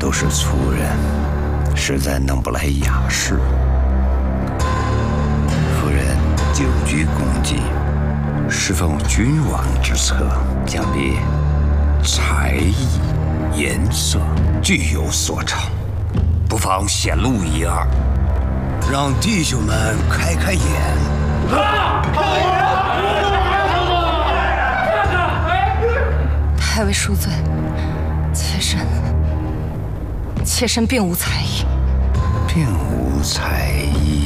都是粗人，实在弄不来雅事。夫人久居宫妓，侍奉君王之策，想必才艺、颜色俱有所长，不妨显露一二，让弟兄们开开眼。 太尉恕罪，妾身并无才艺。 并无才艺。